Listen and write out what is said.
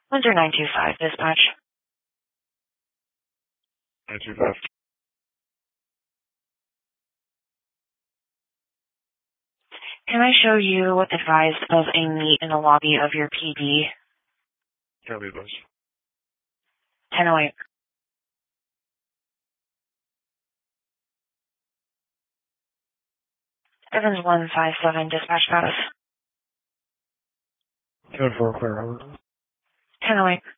Windsor 925, dispatch. 925. Can I show you what's advised of a meet in the lobby of your PD? Can't leave us. 1008. Evans 157, dispatch status. 10-4, clear. 1008.